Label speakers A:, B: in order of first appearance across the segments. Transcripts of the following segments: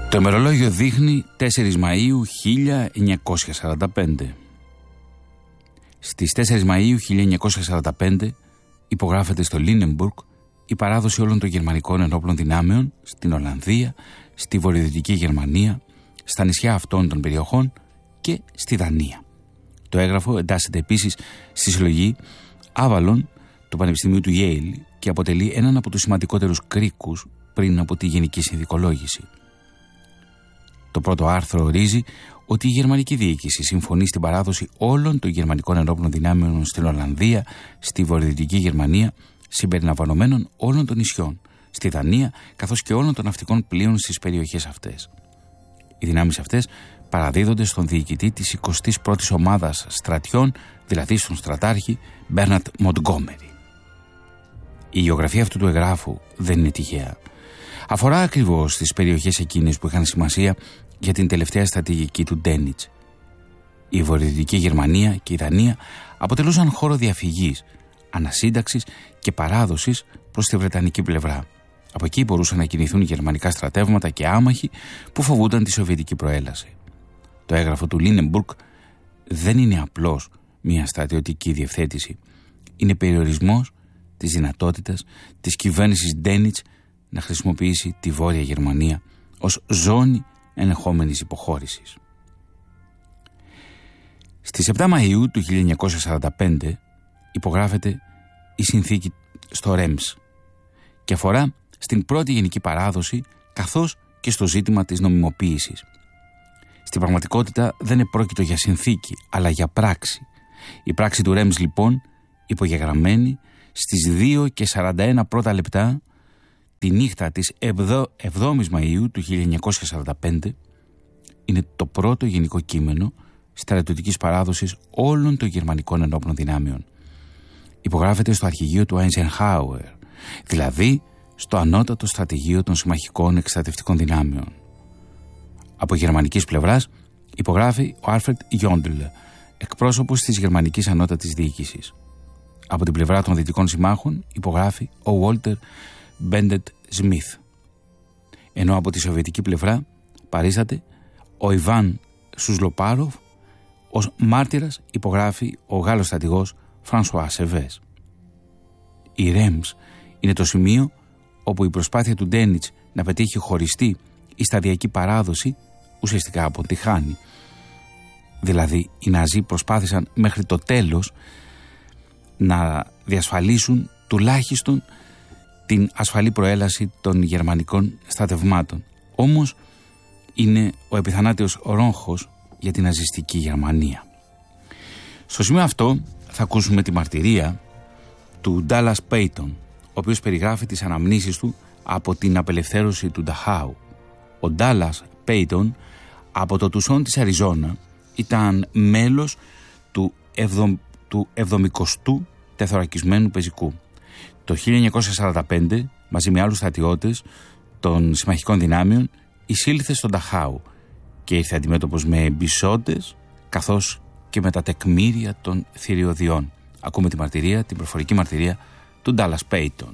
A: Το ημερολόγιο δείχνει 4 Μαΐου 1945. Στις 4 Μαΐου 1945 υπογράφεται στο Λίνεμπουργκ η παράδοση όλων των γερμανικών ενόπλων δυνάμεων στην Ολλανδία, στη βορειοδυτική Γερμανία, στα νησιά αυτών των περιοχών και στη Δανία. Το έγγραφο εντάσσεται επίσης στη συλλογή Άβαλον του Πανεπιστημίου του Yale και αποτελεί έναν από τους σημαντικότερους κρίκους πριν από τη Γενική Συνθηκολόγηση. Το πρώτο άρθρο ορίζει ότι η γερμανική διοίκηση συμφωνεί στην παράδοση όλων των γερμανικών ενόπλων δυνάμεων στην Ολλανδία, στη βορειοδυτική Γερμανία, συμπεριλαμβανομένων όλων των νησιών, στη Δανία, καθώς και όλων των ναυτικών πλοίων στις περιοχές αυτές. Οι δυνάμεις αυτές παραδίδονται στον διοικητή της 21ης ομάδας στρατιών, δηλαδή στον στρατάρχη Μπέρναρτ Μοντγκόμερι. Η γεωγραφία αυτού του εγγράφου δεν είναι τυχαία. Αφορά ακριβώς τις περιοχές εκείνες που είχαν σημασία για την τελευταία στρατηγική του Ντένιτς. Η βορειοδυτική Γερμανία και η Δανία αποτελούσαν χώρο διαφυγής, ανασύνταξης και παράδοσης προς τη βρετανική πλευρά. Από εκεί μπορούσαν να κινηθούν γερμανικά στρατεύματα και άμαχοι που φοβούνταν τη σοβιετική προέλαση. Το έγγραφο του Λίνεμπουργκ δεν είναι απλώς μια στρατιωτική διευθέτηση. Είναι περιορισμός της δυνατότητας της κυβέρνησης Ντένιτς να χρησιμοποιήσει τη Βόρεια Γερμανία ως ζώνη ενεχόμενης υποχώρησης. Στις 7 Μαΐου του 1945 υπογράφεται η συνθήκη στο Ρέμς και αφορά στην πρώτη γενική παράδοση καθώς και στο ζήτημα της νομιμοποίησης. Στην πραγματικότητα δεν επρόκειτο για συνθήκη αλλά για πράξη. Η πράξη του Ρέμς λοιπόν, υπογεγραμμένη στις 2:41 πρώτα λεπτά τη νύχτα της 7ης Μαΐου του 1945, είναι το πρώτο γενικό κείμενο στρατιωτικής παράδοσης όλων των γερμανικών ενόπλων δυνάμεων. Υπογράφεται στο αρχηγείο του Eisenhower, δηλαδή στο ανώτατο στρατηγείο των συμμαχικών εκστρατευτικών δυνάμεων. Από γερμανικής πλευράς υπογράφει ο Άλφρεντ Γιόντλ, εκπρόσωπος της γερμανικής ανώτατης διοίκησης. Από την πλευρά των δυτικών συμμάχων υπογράφει ο Walter Μπέντετ Σμιθ. Ενώ από τη σοβιετική πλευρά παρίσταται ο Ιβάν Σουσλοπάροφ, ως μάρτυρας υπογράφει ο Γάλλος στρατηγός Φρανσουά Σεβές. Η Ρέμς είναι το σημείο όπου η προσπάθεια του Ντένιτς να πετύχει χωριστή ή σταδιακή παράδοση ουσιαστικά αποτυχάνει. Δηλαδή οι Ναζί προσπάθησαν μέχρι το τέλος να διασφαλίσουν τουλάχιστον την ασφαλή προέλαση των γερμανικών στρατευμάτων. Όμως είναι ο επιθανάτιος ρόγχος για την ναζιστική Γερμανία. Στο σημείο αυτό θα ακούσουμε τη μαρτυρία του Ντάλλας Πέιτον, ο οποίος περιγράφει τις αναμνήσεις του από την απελευθέρωση του Νταχάου. Ο Ντάλλας Πέιτον από το Τουσόν της Αριζόνα ήταν μέλος του 70ου τεθωρακισμένου πεζικού. Το 1945, μαζί με άλλους στρατιώτες των συμμαχικών δυνάμεων, εισήλθε στον Νταχάου και ήρθε αντιμέτωπος με εμπισόντες καθώς και με τα τεκμήρια των θηριωδιών. Ακούμε τη μαρτυρία, την προφορική μαρτυρία του Ντάλλας Πέιτον.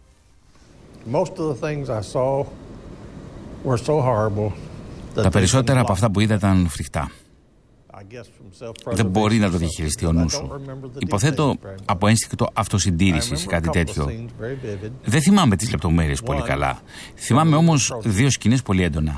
A: Τα περισσότερα από αυτά που είδα ήταν φρικτά. Δεν μπορεί να το διαχειριστεί ο νου σου. Υποθέτω από ένστικτο αυτοσυντήρησης ή κάτι τέτοιο. Δεν θυμάμαι τις λεπτομέρειες πολύ καλά. Θυμάμαι όμως δύο σκηνές πολύ έντονα.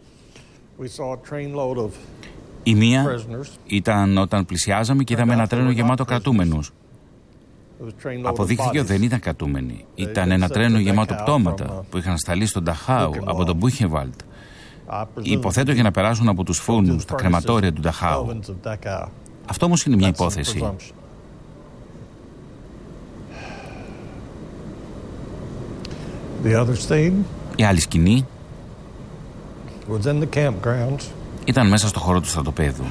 A: Η μία ήταν όταν πλησιάζαμε και είδαμε ένα τρένο γεμάτο κρατούμενους. Αποδείχθηκε ότι δεν ήταν κρατούμενοι. Ήταν ένα τρένο γεμάτο πτώματα που είχαν σταλεί στον Νταχάου από τον Μπούχενβαλτ. Υποθέτω για να περάσουν από τους φούρνους, τα κρεματόρια του Νταχάου. Αυτό όμως είναι μια υπόθεση. Η άλλη σκηνή ήταν μέσα στο χώρο του στρατοπέδου.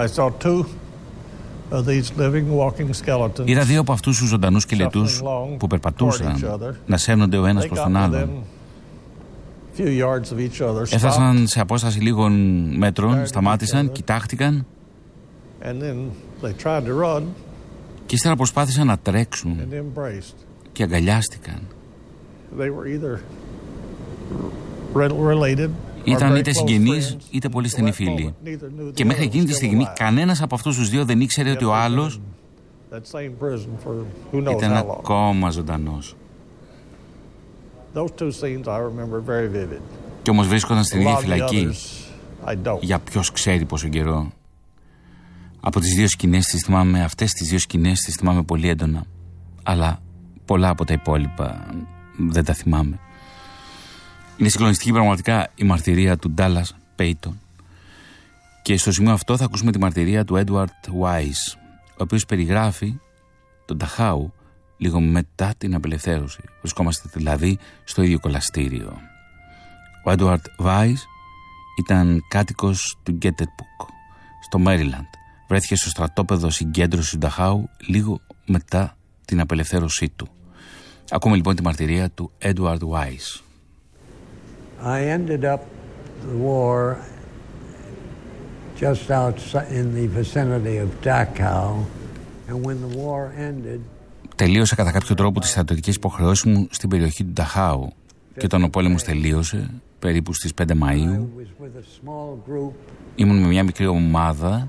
A: Είδα δύο από αυτούς τους ζωντανούς σκελετούς που περπατούσαν να σέρνονται ο ένας προς τον άλλον. Έφτασαν σε απόσταση λίγων μέτρων, σταμάτησαν, κοιτάχτηκαν και ύστερα προσπάθησαν να τρέξουν και αγκαλιάστηκαν. Ήταν είτε συγγενείς είτε πολύ στενοί φίλοι. Και μέχρι εκείνη τη στιγμή κανένας από αυτούς τους δύο δεν ήξερε ότι ο άλλος ήταν ακόμα ζωντανός. Και όμως βρίσκονταν στην ίδια φυλακή για ποιος ξέρει πόσο καιρό. Από τις δύο σκηνές τις θυμάμαι, αυτές τις δύο σκηνές τις θυμάμαι πολύ έντονα, αλλά πολλά από τα υπόλοιπα δεν τα θυμάμαι. Είναι συγκλονιστική πραγματικά η μαρτυρία του Dallas Payton. Και στο σημείο αυτό θα ακούσουμε τη μαρτυρία του Edward Wise, ο οποίος περιγράφει τον Νταχάου λίγο μετά την απελευθέρωση. Βρισκόμαστε δηλαδή στο ίδιο κολαστήριο. Ο Edward Wise ήταν κάτοικος του Gettysburg, στο Maryland. Βρέθηκε στο στρατόπεδο συγκέντρωσης του Νταχάου λίγο μετά την απελευθέρωσή του. Ακούμε λοιπόν τη μαρτυρία του Edward Wise.
B: I ended up the war just outside in the vicinity of Dachau, and when the war ended,
A: τελείωσα κατά κάποιο τρόπο τις στρατιωτικές υποχρεώσεις μου στην περιοχή του Νταχάου και όταν ο πόλεμος τελείωσε, περίπου στις 5 Μαΐου, ήμουν με μια μικρή ομάδα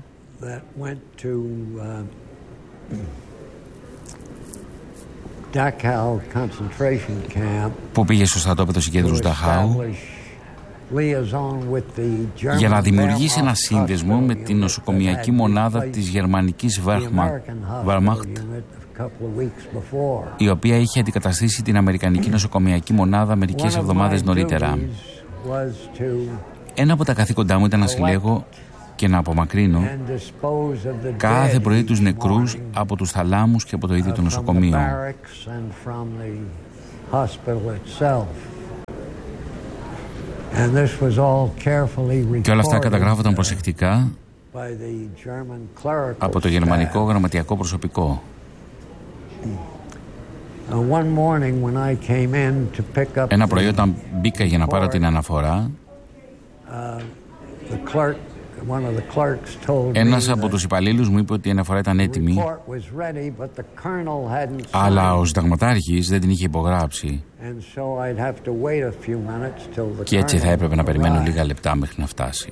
A: που πήγε στο στρατόπεδο συγκέντρωσης του Νταχάου για να δημιουργήσει ένα σύνδεσμο με την νοσοκομιακή μονάδα της γερμανικής Wehrmacht, η οποία είχε αντικαταστήσει την αμερικανική νοσοκομιακή μονάδα μερικές εβδομάδες νωρίτερα. Ένα από τα καθήκοντά μου ήταν να συλλέγω και να απομακρύνω κάθε πρωί τους νεκρούς από τους θαλάμους και από το ίδιο το νοσοκομείο. Και όλα αυτά καταγράφονταν προσεκτικά από το γερμανικό γραμματιακό προσωπικό. Ένα πρωί όταν μπήκα για να πάρω την αναφορά, ένας από τους υπαλλήλους μου είπε ότι η αναφορά ήταν έτοιμη, αλλά ο συνταγματάρχης δεν την είχε υπογράψει και έτσι θα έπρεπε να περιμένω λίγα λεπτά μέχρι να φτάσει.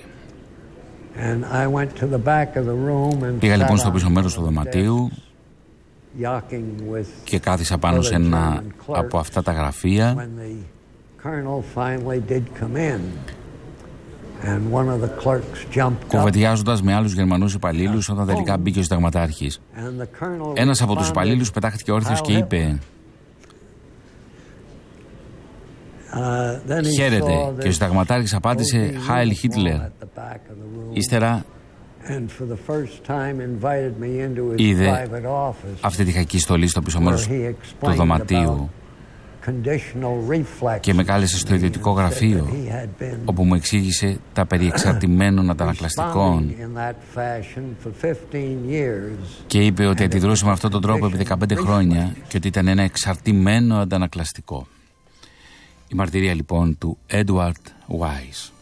A: Πήγα λοιπόν στο πίσω μέρος του δωματίου και κάθισα πάνω σε ένα από αυτά τα γραφεία κουβεντιάζοντας με άλλους Γερμανούς υπαλλήλους όταν τελικά μπήκε ο συνταγματάρχης. Ένας από τους υπαλλήλους πετάχτηκε όρθιος και είπε «Χαίρετε», και ο συνταγματάρχης απάντησε «Heil Hitler». Ύστερα είδε αυτή τη χακή στολή στο πίσω μέρος του δωματίου και με κάλεσε στο ιδιωτικό γραφείο, όπου μου εξήγησε τα περί εξαρτημένων αντανακλαστικών και είπε ότι αντιδρούσε με αυτόν τον τρόπο επί 15 χρόνια και ότι ήταν ένα εξαρτημένο αντανακλαστικό. Η μαρτυρία λοιπόν του Edward Wise.